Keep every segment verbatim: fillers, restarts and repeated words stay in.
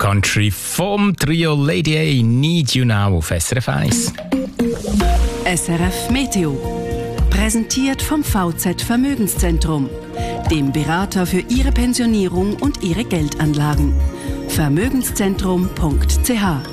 Country vom Trio Lady A, Need You Now auf S R F eins. S R F Meteo. Präsentiert vom V Z Vermögenszentrum, dem Berater für Ihre Pensionierung und Ihre Geldanlagen. Vermögenszentrum punkt c h.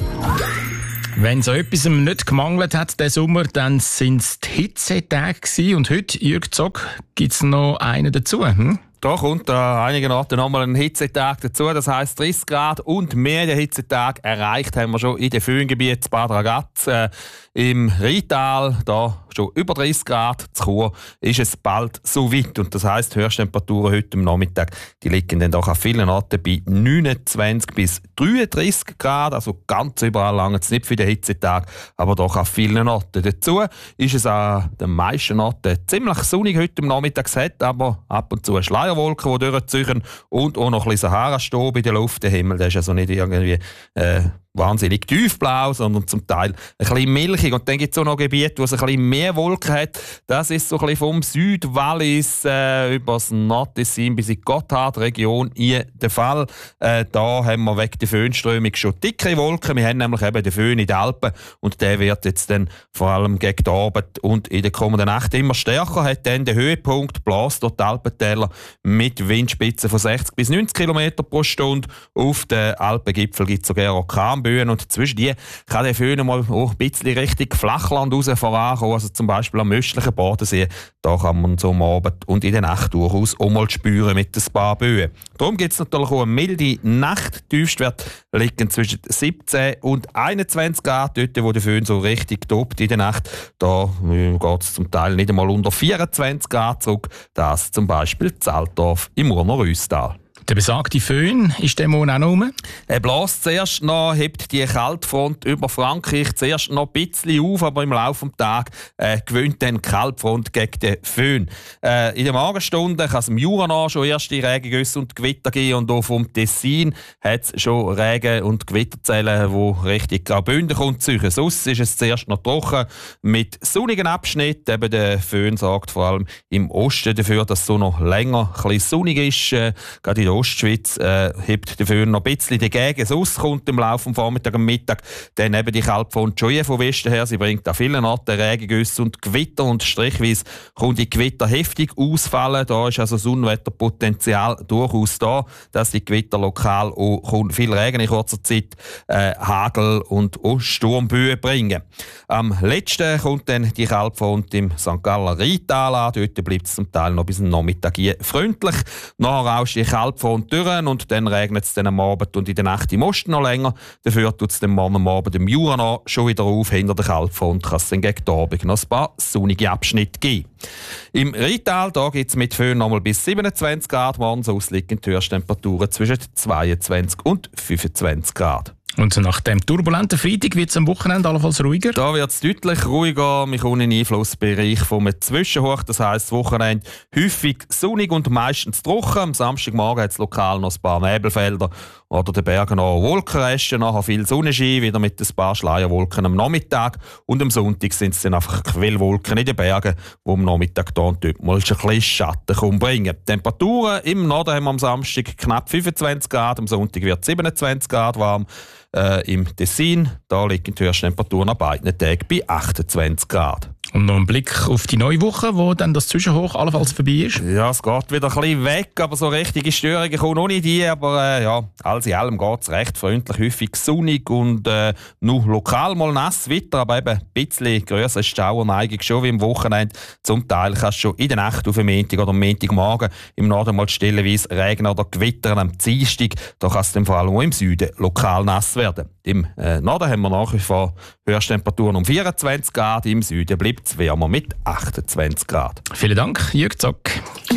Wenn so etwas nicht gemangelt hat diesen Sommer, dann sind es die Hitzetage gewesen. Und heute, Jürg Zock, gibt es noch einen dazu. Hm? Da kommt an einigen Orten nochmal ein Hitzetag dazu. Das heisst, dreißig Grad und mehr der Hitzetag erreicht haben wir schon in den Föhngebieten Bad Ragaz, äh, im Rheintal, da schon über dreißig Grad. Zu Chur ist es bald so weit. Und das heisst, Höchsttemperaturen heute am Nachmittag, die liegen dann doch an vielen Orten bei neunundzwanzig bis dreiunddreißig Grad. Also ganz überall lange es nicht für den Hitzetag, aber doch an vielen Orten. Dazu ist es an den meisten Orten ziemlich sonnig heute am Nachmittag. Es hat aber ab und zu eine Schleierwolken, die durchziehen und auch noch ein bisschen Sahara-Staub in der Luft. Der Himmel, der ist also nicht irgendwie äh, wahnsinnig tiefblau, sondern zum Teil ein bisschen milchig. Und dann gibt es auch noch Gebiete, wo es ein bisschen mehr Wolken hat. Das ist so ein bisschen vom Südwallis äh, über das Nordtessin bis in die Gotthardregion in der Fall. Äh, da haben wir wegen der Föhnströmung schon dicke Wolken. Wir haben nämlich eben den Föhn in den Alpen und der wird jetzt dann vor allem gegen die Abend und in der kommenden Nacht immer stärker. Hat dann den Höhepunkt, bläst dort die Alpentäler mit Windspitzen von sechzig bis neunzig Kilometer pro Stunde. Auf den Alpengipfel gibt es sogar Orkanböen. Und zwischen die kann der Föhn mal auch ein bisschen Richtung Flachland raus vorankommen. Also zum Beispiel am östlichen Bodensee. Da kann man so am Abend und in der Nacht durchaus auch mal spüren mit ein paar Böen. Darum gibt es natürlich auch eine milde Nacht. Die Tiefstwerte liegen zwischen siebzehn und einundzwanzig Grad. Dort, wo der Föhn so richtig tobt in der Nacht, da geht es zum Teil nicht einmal unter vierundzwanzig Grad zurück. Das zum Beispiel in Altdorf im Urner Rüstal. Der besagte Föhn ist der Monat auch noch rum? Er bläst zuerst noch, hebt die Kaltfront über Frankreich zuerst noch ein bisschen auf, aber im Laufe des Tages äh, gewinnt dann die Kaltfront gegen den Föhn. Äh, in den Morgenstunden kann es im Jura schon erste Regengüsse und Gewitter geben und auch vom Tessin hat es schon Regen- und Gewitterzellen, die richtig Graubünden kommt. Sonst ist es zuerst noch trocken mit sonnigen Abschnitten. Eben der Föhn sorgt vor allem im Osten dafür, dass es so noch länger ein bisschen sonnig ist. Äh, gerade in der Ostschweiz äh, hebt der Föhn noch ein bisschen dagegen. Sonst kommt im Laufe des Vormittags und Mittag dann eben die Kaltfront schon von Westen her. Sie bringt an vielen Orten Regengüsse und Gewitter und strichweise kommt die Gewitter heftig ausfallen. Da ist also das Unwetterpotenzial durchaus da, dass die Gewitter lokal auch kommt viel Regen in kurzer Zeit, äh, Hagel und auch Sturmböen bringen. Am letzten kommt dann die Kaltfront im Sankt Galler Rheintal an. Dort bleibt es zum Teil noch bis am Nachmittag hier freundlich. Nachher rauscht die Kaltfront durch und dann regnet es dann am Abend und in der Nacht im Osten noch länger. Dafür tut es dann morgen am Abend im Jura schon wieder auf. Hinter der Kaltfront kann es dann gegen den Abend noch ein paar sonnige Abschnitte geben. Im Rheintal gibt es mit Föhn noch mal bis siebenundzwanzig Grad. Morgens aus liegen die Höchsttemperaturen zwischen zweiundzwanzig und fünfundzwanzig Grad. Und nach dem turbulenten Freitag wird es am Wochenende allenfalls ruhiger? Da wird es deutlich ruhiger. Wir kommen in den Einflussbereich vom Zwischenhoch. Das heisst, das Wochenende häufig sonnig und meistens trocken. Am Samstagmorgen hat es lokal noch ein paar Nebelfelder oder den Bergen noch Wolkenresten. Nachher viel Sonnenschein, wieder mit ein paar Schleierwolken am Nachmittag. Und am Sonntag sind es dann einfach Quellwolken in den Bergen, die am Nachmittag da und dort mal ein bisschen Schatten bringen. Temperaturen im Norden haben wir am Samstag knapp fünfundzwanzig Grad, am Sonntag wird es siebenundzwanzig Grad warm. Äh, Im Tessin, da liegen die Höchsttemperaturen an beiden Tagen bei achtundzwanzig Grad. Und noch ein Blick auf die neue Woche, wo dann das Zwischenhoch allenfalls vorbei ist. Ja, es geht wieder ein bisschen weg, aber so richtige Störungen kommen noch nicht rein. Aber äh, ja, alles in allem geht es recht freundlich, häufig sonnig und äh, nur lokal mal nass weiter, aber eben ein bisschen grösser Schauerneigung schon wie am Wochenende. Zum Teil kannst du schon in der Nacht auf den Montag oder am Montagmorgen im Norden mal stellenweise regnen oder gewittern. Am Dienstag, da kann es dann vor allem auch im Süden lokal nass werden. Im äh, Norden haben wir nach wie vor Höchsttemperaturen um vierundzwanzig Grad, im Süden bleibt es wärmer mit achtundzwanzig Grad. Vielen Dank, Jürg Zock.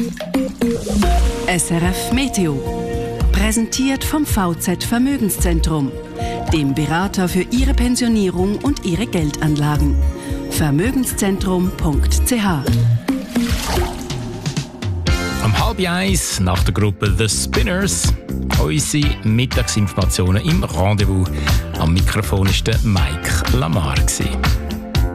S R F Meteo. Präsentiert vom V Z Vermögenszentrum, dem Berater für Ihre Pensionierung und Ihre Geldanlagen. Vermögenszentrum punkt c h. Am halb eins nach der Gruppe The Spinners unsere Mittagsinformationen im Rendezvous. Am Mikrofon war der Mike Lamar.